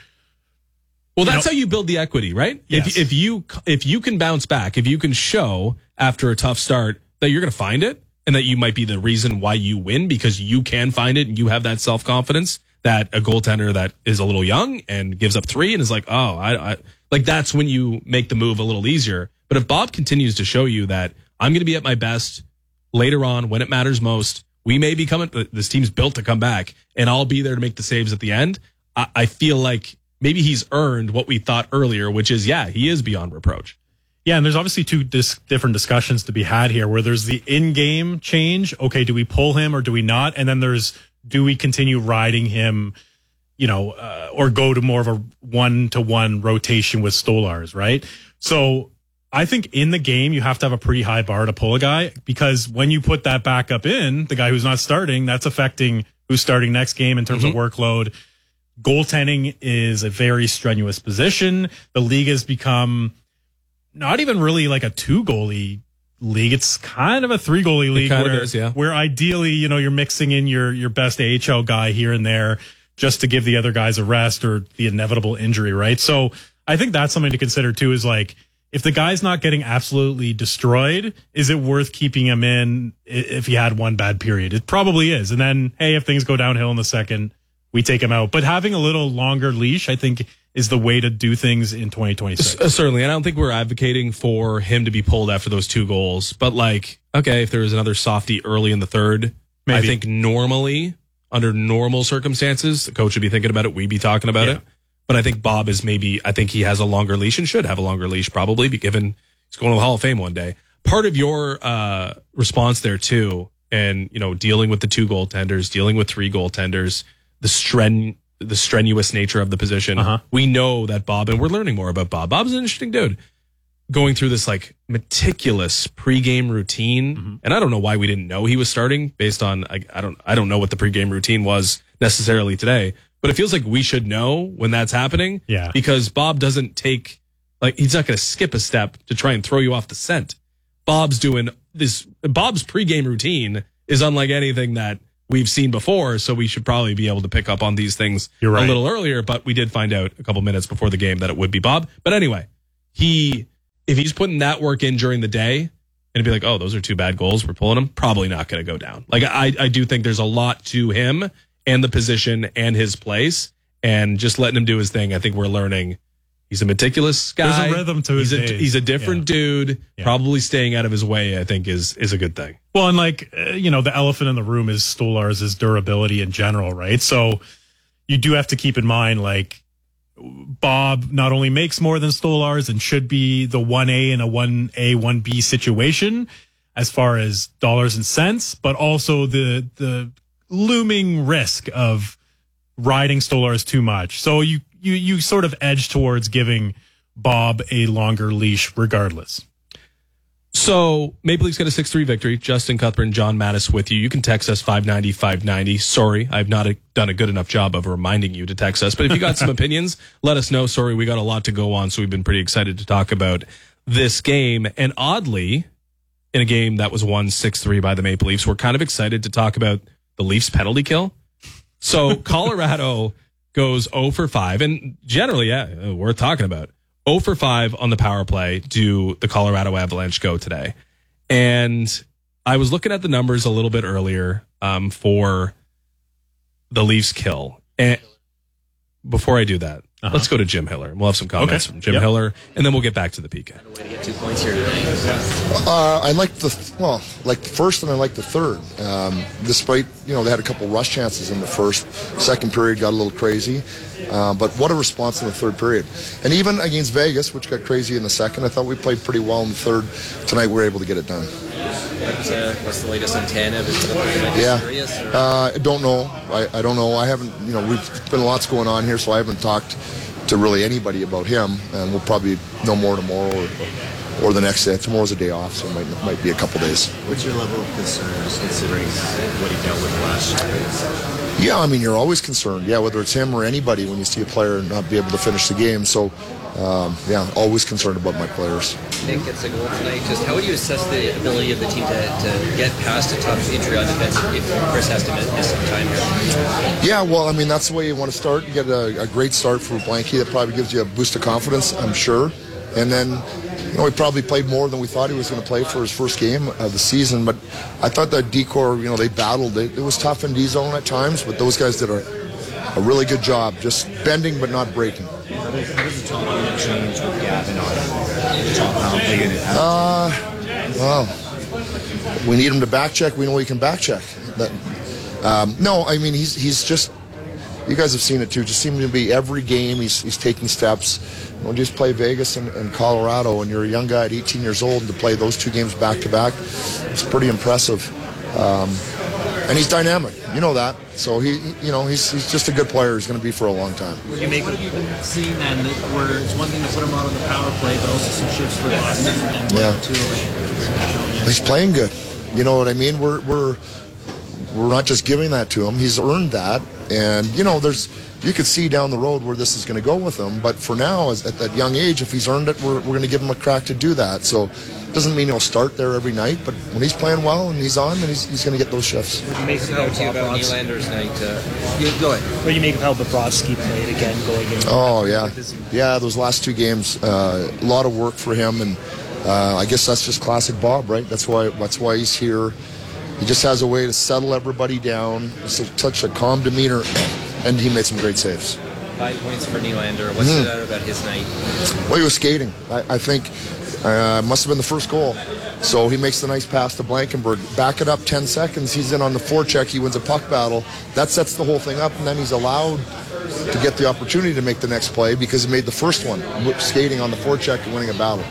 Well, that's know- how you build the equity, right? Yes. If if you if you can bounce back, if you can show after a tough start that you're going to find it, and that you might be the reason why you win because you can find it and you have that self confidence that a goaltender that is a little young and gives up three and is like, oh, I, I like that's when you make the move a little easier. But if Bob continues to show you that I'm going to be at my best later on when it matters most, we may be coming. This team's built to come back, and I'll be there to make the saves at the end. I, I feel like maybe he's earned what we thought earlier, which is, yeah, he is beyond reproach. Yeah, and there's obviously two dis- different discussions to be had here, where there's the in-game change. Okay, do we pull him or do we not? And then there's, do we continue riding him, you know, uh, or go to more of a one-to-one rotation with Stolars, right? So I think in the game, you have to have a pretty high bar to pull a guy, because when you put that backup in, the guy who's not starting, that's affecting who's starting next game in terms Mm-hmm. of workload. Goaltending is a very strenuous position. The league has become not even really like a two goalie league. It's kind of a three goalie league kind of where, is, yeah. where ideally, you know, you're mixing in your, your best A H L guy here and there just to give the other guys a rest or the inevitable injury, right? So I think that's something to consider too, is like, if the guy's not getting absolutely destroyed, is it worth keeping him in i- if he had one bad period? It probably is. And then, hey, if things go downhill in the second, we take him out. But having a little longer leash, I think, is the way to do things in twenty twenty-six. Uh, Certainly, and I don't think we're advocating for him to be pulled after those two goals. But like, okay, if there was another softie early in the third, Maybe. I think normally, under normal circumstances, the coach would be thinking about it. We'd be talking about Yeah. it. But I think Bob is maybe, I think he has a longer leash and should have a longer leash probably, be given he's going to the Hall of Fame one day. Part of your uh, response there too, and you know, dealing with the two goaltenders, dealing with three goaltenders, the stren the strenuous nature of the position. Uh-huh. We know that Bob, and we're learning more about Bob. Bob's an interesting dude, going through this like meticulous pregame routine. Mm-hmm. And I don't know why we didn't know he was starting based on, I, I don't, I don't know what the pregame routine was necessarily today, but it feels like we should know when that's happening. Yeah. Because Bob doesn't take, like, he's not going to skip a step to try and throw you off the scent. Bob's doing this. Bob's pregame routine is unlike anything that we've seen before, so we should probably be able to pick up on these things You're right. a little earlier, but we did find out a couple minutes before the game that it would be Bob. But anyway, he if he's putting that work in during the day and it'd be like, oh, those are two bad goals, we're pulling them, probably not going to go down. Like, I, I do think there's a lot to him and the position and his place, and just letting him do his thing. I think we're learning he's a meticulous guy. There's a rhythm to his he's a, days. he's a different Yeah. dude. Yeah. Probably staying out of his way, I think, is is a good thing. Well, and like, uh, you know, the elephant in the room is Stolarz' durability in general, right? So you do have to keep in mind, like, Bob not only makes more than Stolarz and should be the one A in a one A, one B situation as far as dollars and cents, but also the the looming risk of riding Stolarz too much. So you, you, you sort of edge towards giving Bob a longer leash regardless. So Maple Leafs get a six three victory. Justin Cuthbert, John Mattis with you. You can text us five ninety, five ninety. Sorry, I've not a, done a good enough job of reminding you to text us. But if you got some opinions, let us know. Sorry, we got a lot to go on, so we've been pretty excited to talk about this game. And oddly, in a game that was won six three by the Maple Leafs, we're kind of excited to talk about the Leafs penalty kill. So Colorado goes zero for five, and generally, yeah, worth talking about. zero for five on the power play do the Colorado Avalanche go today. And I was looking at the numbers a little bit earlier um, for the Leafs kill. And before I do that, uh-huh. let's go to Jim Hiller. We'll have some comments okay. from Jim yep. Hiller, and then we'll get back to the P K. Way to get two points here today. Uh, I like the well, like the first, and I like the third. Um, despite you know they had a couple rush chances in the first, second period got a little crazy, uh, but what a response in the third period. And even against Vegas, which got crazy in the second, I thought we played pretty well in the third. Tonight we were able to get it done. What's, uh, what's the latest on Tanev? Is it yeah, serious, uh, I don't know. I, I don't know. I haven't. You know, we've been lots going on here, so I haven't talked to really anybody about him, and we'll probably know more tomorrow or, or the next day. Tomorrow's a day off, so it might, might be a couple days. What's your level of concern, considering what he dealt with last year? Yeah, I mean, you're always concerned. Yeah, whether it's him or anybody, when you see a player not be able to finish the game. So, um, yeah, always concerned about my players. Nick gets a goal tonight. Just how would you assess the ability of the team to, to get past a tough injury on defense if Chris has to miss some time here? Yeah, well, I mean, that's the way you want to start. You get a, a great start for Blanky. That probably gives you a boost of confidence, I'm sure. And then, you know, he probably played more than we thought he was going to play for his first game of the season. But I thought that D-Corps, you know, they battled. It, it was tough in D-zone at times, but those guys did a, a really good job, just bending but not breaking. How does, how does the top unit change with Gavin on the top power play unit? Uh, well, we need him to back check. We know he can back check. That, um, no, I mean, he's he's just, you guys have seen it too, just seems to be every game he's, he's taking steps. When you just play Vegas and, and Colorado, and you're a young guy at eighteen years old, and to play those two games back to back, it's pretty impressive. Um, and he's dynamic, you know that. So he, you know, he's he's just a good player. He's going to be for a long time. You make what have you been seeing then? Where it's one thing to put him out on the power play, but also some shifts for Boston and yeah. two away. He's playing good. You know what I mean? We're we're we're not just giving that to him. He's earned that, and you know, there's. You could see down the road where this is going to go with him, but for now, as, at that young age, if he's earned it, we're, we're going to give him a crack to do that. So it doesn't mean he'll start there every night, but when he's playing well and he's on, then he's, he's going to get those shifts. What do you make of how to you about Nylander's night? Uh, you, go ahead. What do you make of how Bobrovsky played again going in? Oh, yeah. Yeah, those last two games, uh, a lot of work for him, and uh, I guess that's just classic Bob, right? That's why, that's why he's here. He just has a way to settle everybody down. It's such a calm demeanor, and he made some great saves. Five points for Nylander. What's mm. that about his night? Well, he was skating. I, I think uh, must have been the first goal. So he makes the nice pass to Blankenberg. Back it up ten seconds. He's in on the forecheck. He wins a puck battle. That sets the whole thing up, and then he's allowed to get the opportunity to make the next play because he made the first one, skating on the forecheck and winning a battle.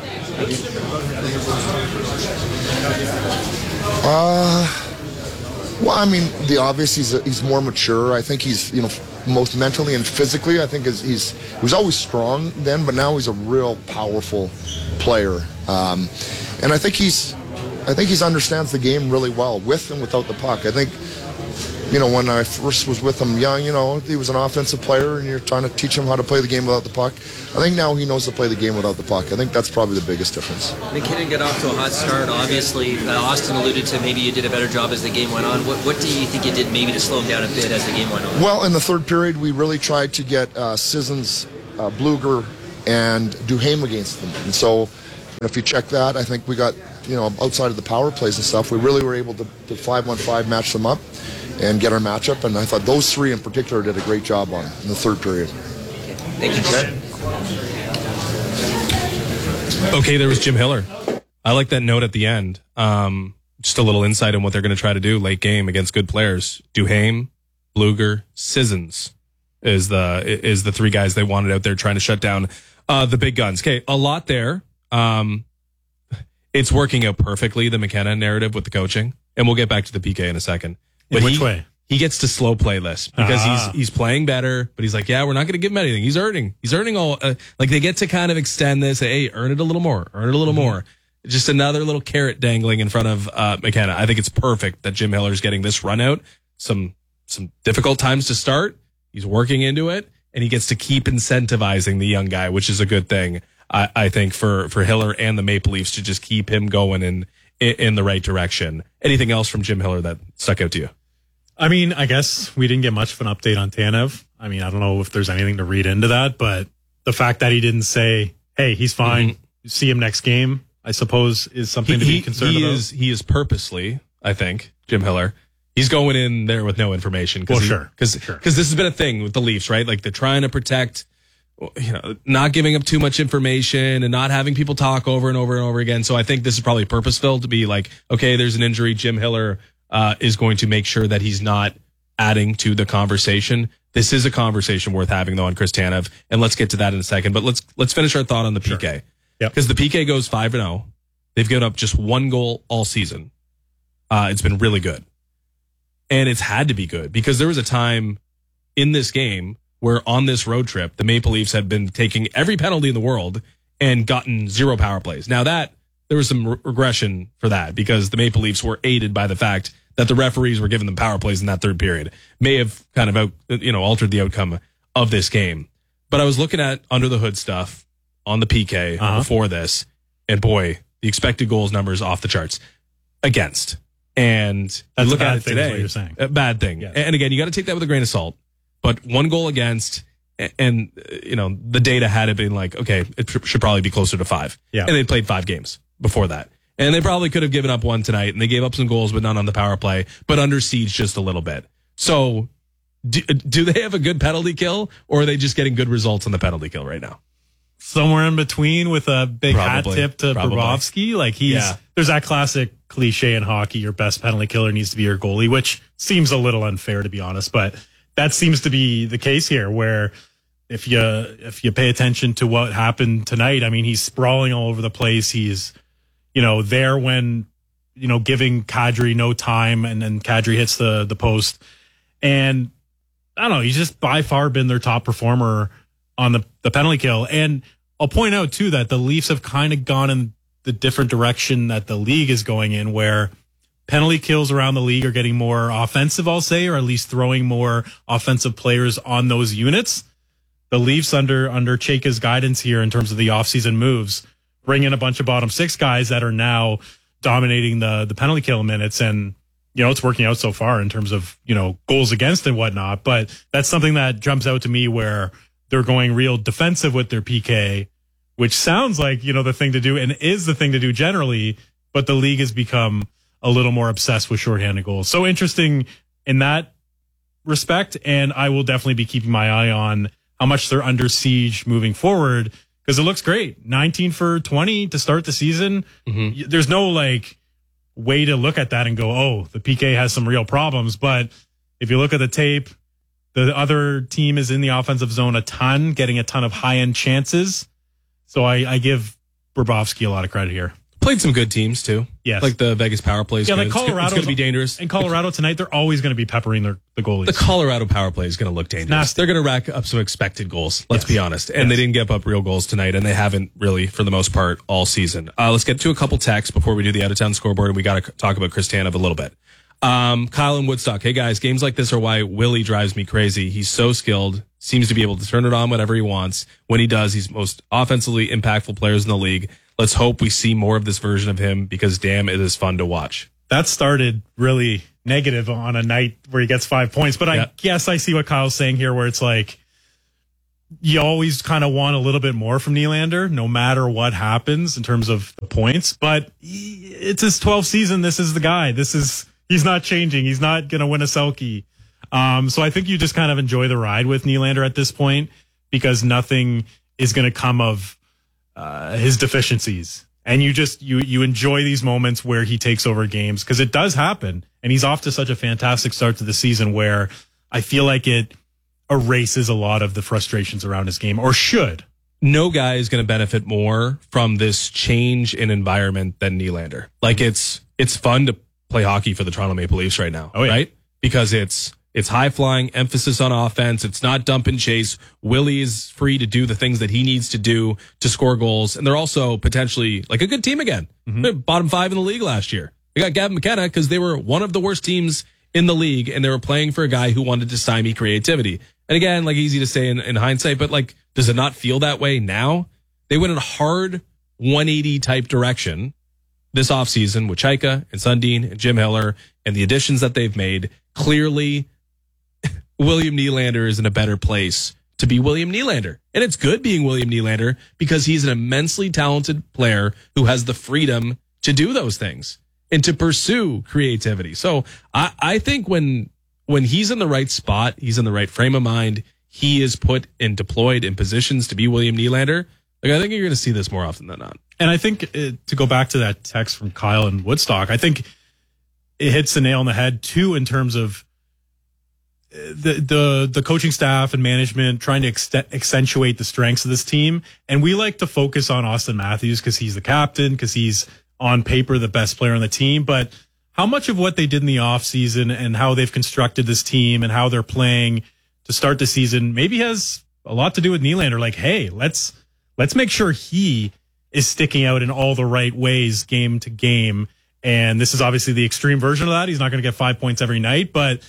Uh, well, I mean, the obvious, he's, a, he's more mature. I think he's, you know, most mentally and physically, I think is, he's he was always strong then, but now he's a real powerful player. Um, and I think he's I think he's understands the game really well with and without the puck. I think you know, when I first was with him young, you know, he was an offensive player and you're trying to teach him how to play the game without the puck. I think now he knows to play the game without the puck. I think that's probably the biggest difference. McKinnon got off to a hot start, obviously. Uh, Austin alluded to maybe you did a better job as the game went on. What, what do you think you did maybe to slow him down a bit as the game went on? Well, in the third period, we really tried to get uh, Sissons, uh, Bluger, and Duhaime against them. And so if you check that, I think we got, you know, outside of the power plays and stuff, we really were able to, to five one five match them up and get our matchup, and I thought those three in particular did a great job on in the third period. Thank you, Ted. Okay, there was Jim Hiller. I like that note at the end. Um, just a little insight on what they're going to try to do late game against good players. Duhaime, Bluger, Sissons is the is the three guys they wanted out there trying to shut down uh, the big guns. Okay, a lot there. Um, it's working out perfectly, the McKenna narrative with the coaching, and we'll get back to the P K in a second. But in which he, way? He gets to slow play this because Ah. he's he's playing better, but he's like, yeah, we're not going to give him anything. He's earning. He's earning all. Uh, like they get to kind of extend this. Hey, earn it a little more. Earn it a little Mm-hmm. more. Just another little carrot dangling in front of uh, McKenna. I think it's perfect that Jim Hiller's getting this run out. Some some difficult times to start. He's working into it, and he gets to keep incentivizing the young guy, which is a good thing. I, I think for for Hiller and the Maple Leafs to just keep him going in in the right direction. Anything else from Jim Hiller that stuck out to you? I mean, I guess we didn't get much of an update on Tanev. I mean, I don't know if there's anything to read into that, but the fact that he didn't say, hey, he's fine, Mm-hmm. see him next game, I suppose is something he, to be he- concerned he about. Is, he is purposely, I think, Jim Hiller. He's going in there with no information. Cause Well, he- sure, Cause, sure. cause this has been a thing with the Leafs, right? Like they're trying to protect, you know, not giving up too much information and not having people talk over and over and over again. So I think this is probably purposeful to be like, okay, there's an injury. Jim Hiller, uh, is going to make sure that he's not adding to the conversation. This is a conversation worth having though on Chris Tanev, and let's get to that in a second. But let's let's finish our thought on the P K. Yep. Because the P K goes five and zero. They've given up just one goal all season. Uh, it's been really good, and it's had to be good because there was a time in this game where on this road trip the Maple Leafs had been taking every penalty in the world and gotten zero power plays. Now that there was some re- regression for that because the Maple Leafs were aided by the fact that the referees were giving them power plays in that third period, may have kind of out, you know, altered the outcome of this game. But I was looking at under the hood stuff on the P K Uh-huh. before this, and boy, the expected goals numbers off the charts against. And That's you look a bad at it thing is today, what you're saying. a bad thing. Yes. And again, you got to take that with a grain of salt. But one goal against, and, and uh, you know, the data had it been like, okay, it sh- should probably be closer to five. Yeah. And they played five games before that. And they probably could have given up one tonight, and they gave up some goals, but none on the power play, but under siege just a little bit. So do, do they have a good penalty kill, or are they just getting good results on the penalty kill right now? Somewhere in between with a big Probably. hat tip to Probably. Bobrovsky. Like he's, Yeah. there's that classic cliche in hockey, your best penalty killer needs to be your goalie, which seems a little unfair to be honest, but that seems to be the case here where if you, if you pay attention to what happened tonight, I mean, he's sprawling all over the place. He's, you know, there when, you know, giving Kadri no time and then Kadri hits the, the post. And I don't know, he's just by far been their top performer on the, the penalty kill. And I'll point out too that the Leafs have kind of gone in the different direction that the league is going in, where penalty kills around the league are getting more offensive, I'll say, or at least throwing more offensive players on those units. The Leafs under, under Chayka's guidance here in terms of the offseason moves, bring in a bunch of bottom six guys that are now dominating the, the penalty kill minutes. And, you know, it's working out so far in terms of, you know, goals against and whatnot. But that's something that jumps out to me where they're going real defensive with their P K, which sounds like, you know, the thing to do and is the thing to do generally. But the league has become a little more obsessed with shorthanded goals. So interesting in that respect. And I will definitely be keeping my eye on how much they're under siege moving forward, because it looks great. nineteen for twenty to start the season. Mm-hmm. There's no like way to look at that and go, oh, the P K has some real problems. But if you look at the tape, the other team is in the offensive zone a ton, getting a ton of high end chances. So I, I give Bobrovsky a lot of credit here. Played some good teams too. Yes. Like the Vegas power play is Yeah, good. like It's go- Colorado. It's going to be dangerous. In Colorado tonight, they're always going to be peppering their the goalies. The Colorado power play is going to look dangerous. Nasty. They're going to rack up some expected goals. Let's Yes. be honest. And Yes. they didn't give up real goals tonight, and they haven't really, for the most part, all season. Uh, let's get to a couple texts before we do the out of town scoreboard, and we got to talk about Chris Tanev a little bit. Um, Kyle in Woodstock. Hey guys, games like this are why Willie drives me crazy. He's so skilled, seems to be able to turn it on whenever he wants. When he does, he's most offensively impactful players in the league. Let's hope we see more of this version of him because damn, it is fun to watch. That started really negative on a night where he gets five points, but I Yeah. guess I see what Kyle's saying here, where it's like, you always kind of want a little bit more from Nylander, no matter what happens in terms of the points, but he, it's his twelfth season. This is the guy. This is, he's not changing. He's not going to win a Selke. Um, so I think you just kind of enjoy the ride with Nylander at this point because nothing is going to come of uh, his deficiencies. And you just, you, you enjoy these moments where he takes over games because it does happen. And he's off to such a fantastic start to the season where I feel like it erases a lot of the frustrations around his game, or should. No guy is going to benefit more from this change in environment than Nylander. Like it's, it's fun to play hockey for the Toronto Maple Leafs right now, Oh, yeah. right? Because it's, it's high flying, emphasis on offense. It's not dump and chase. Willie is free to do the things that he needs to do to score goals. And they're also potentially like a good team again. Mm-hmm. Bottom five in the league last year. We got Gavin McKenna because they were one of the worst teams in the league and they were playing for a guy who wanted to stymie creativity. And again, like easy to say in, in hindsight, but like, does it not feel that way now? They went in a hard one eighty type direction this offseason with Chaika and Sundin and Jim Hiller and the additions that they've made. Clearly, William Nylander is in a better place to be William Nylander. And it's good being William Nylander because he's an immensely talented player who has the freedom to do those things and to pursue creativity. So I, I think when when he's in the right spot, he's in the right frame of mind, he is put and deployed in positions to be William Nylander. Like I think you're going to see this more often than not. And I think uh, to go back to that text from Kyle in Woodstock, I think it hits the nail on the head too in terms of the the the coaching staff and management trying to ex- accentuate the strengths of this team. And we like to focus on Austin Matthews because he's the captain, because he's on paper the best player on the team. But how much of what they did in the offseason and how they've constructed this team and how they're playing to start the season maybe has a lot to do with Nylander. Like, hey, let's let's make sure he is sticking out in all the right ways game to game. And this is obviously the extreme version of that. He's not going to get five points every night, but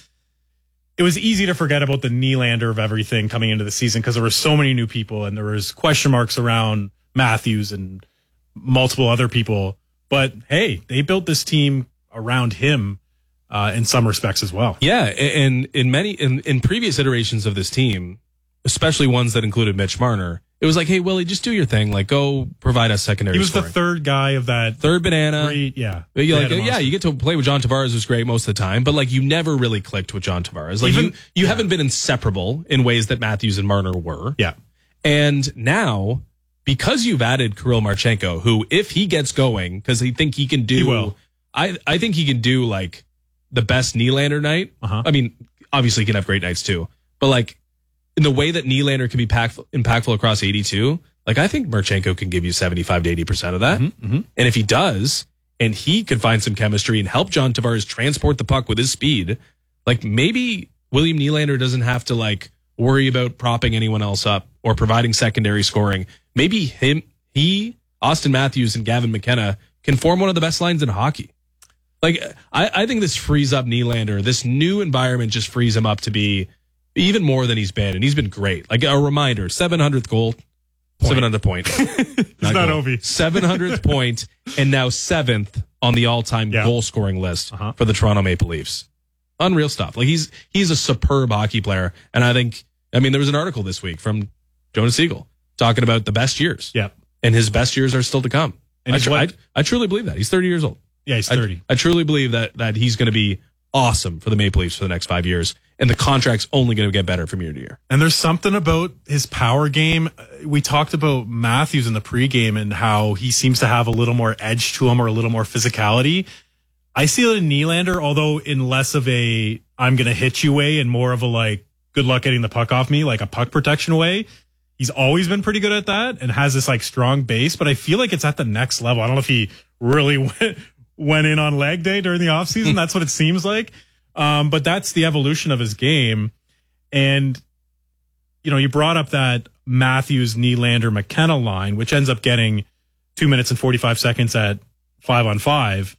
it was easy to forget about the Nylander of everything coming into the season because there were so many new people and there was question marks around Matthews and multiple other people. But hey, they built this team around him uh, in some respects as well. Yeah, and in many in, in previous iterations of this team, especially ones that included Mitch Marner, it was like, hey, Willie, just do your thing. Like, go provide us secondary He was scoring. the third guy of that. Third banana. Three, yeah. But you're like, They had him yeah, on. you get to play with John Tavares, who's great most of the time, but like you never really clicked with John Tavares. Like Even- you, you haven't been inseparable in ways that Matthews and Marner were. Yeah. And now, because you've added Kirill Marchenko, who, if he gets going, because I think he can do, He will. I, I think he can do like the best Nylander night. Uh-huh. I mean, obviously he can have great nights too, but like in the way that Nylander can be pack, impactful across eighty-two, like I think Marchenko can give you seventy-five to eighty percent of that. Mm-hmm, mm-hmm. And if he does, and he could find some chemistry and help John Tavares transport the puck with his speed, like maybe William Nylander doesn't have to like worry about propping anyone else up or providing secondary scoring. Maybe him, he, Austin Matthews and Gavin McKenna can form one of the best lines in hockey. Like, I, I think this frees up Nylander. This new environment just frees him up to be even more than he's been. And he's been great. Like a reminder, seven hundredth goal, Point. seven hundredth point. It's not goal. Ovi. seven hundredth point and now seventh on the all-time Yeah. goal scoring list Uh-huh. for the Toronto Maple Leafs. Unreal stuff. Like he's, he's a superb hockey player. And I think, I mean, there was an article this week from Jonas Siegel talking about the best years. Yeah. And his best years are still to come. And I, he's tr- what- I, I truly believe that. He's thirty years old. Yeah, he's I- thirty. I, truly believe that that he's going to be awesome for the Maple Leafs for the next five years. And the contract's only going to get better from year to year. And there's something about his power game. We talked about Matthews in the pregame and how he seems to have a little more edge to him or a little more physicality. I see it in Nylander, although in less of a I'm going to hit you way and more of a like, good luck getting the puck off me, like a puck protection way. He's always been pretty good at that and has this like strong base, but I feel like it's at the next level. I don't know if he really went, went in on leg day during the offseason. That's what it seems like. Um, but that's the evolution of his game. And, you know, you brought up that Matthews, Nylander, McKenna line, which ends up getting two minutes and forty-five seconds at five on five.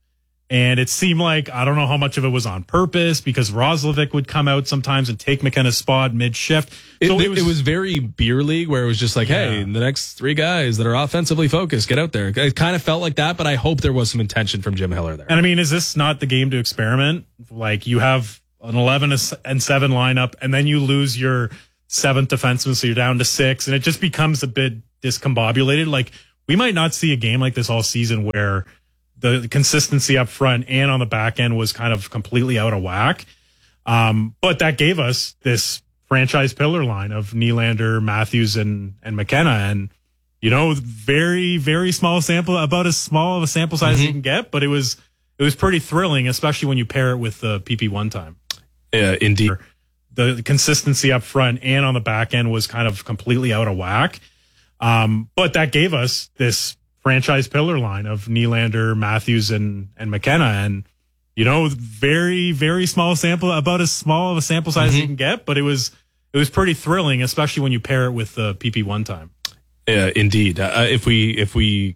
And it seemed like, I don't know how much of it was on purpose, because Roslovic would come out sometimes and take McKenna's spot mid-shift. So it, it, was, it was very beer league, where it was just like, Yeah. hey, the next three guys that are offensively focused, get out there. It kind of felt like that, but I hope there was some intention from Jim Hiller there. And I mean, is this not the game to experiment? Like, you have an eleven and seven lineup, and then you lose your seventh defenseman, so you're down to six, and it just becomes a bit discombobulated. Like, we might not see a game like this all season where the consistency up front and on the back end was kind of completely out of whack. Um, but that gave us this franchise pillar line of Nylander, Matthews, and, and McKenna. And, you know, very, very small sample, about as small of a sample size Mm-hmm. as you can get, but it was, it was pretty thrilling, especially when you pair it with the P P one time. Yeah, indeed. The consistency up front and on the back end was kind of completely out of whack. Um, but that gave us this franchise pillar line of Nylander, Matthews, and, and McKenna. And, you know, very, very small sample, about as small of a sample size as you can get, but it was, it was pretty thrilling, especially when you pair it with the P P one time. Yeah, indeed. Uh, if we if we